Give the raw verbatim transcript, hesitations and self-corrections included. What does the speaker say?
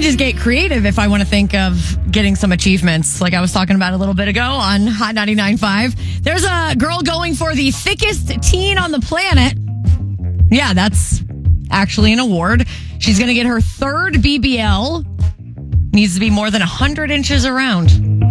can just get creative if I want to think of getting some achievements, like I was talking about a little bit ago on Hot ninety-nine point five. There's a girl going for the thickest teen on the planet. Yeah, that's actually an award. She's going to get her third B B L. Needs to be more than one hundred inches around.